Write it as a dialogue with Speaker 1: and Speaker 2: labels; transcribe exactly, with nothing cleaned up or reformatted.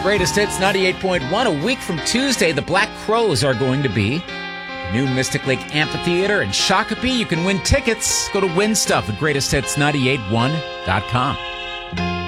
Speaker 1: Greatest Hits ninety-eight point one. A week from Tuesday, the Black Crowes are going to be at the new Mystic Lake Amphitheater in Shakopee. You can win tickets. Go to Win Stuff at greatest hits nine eight one dot com.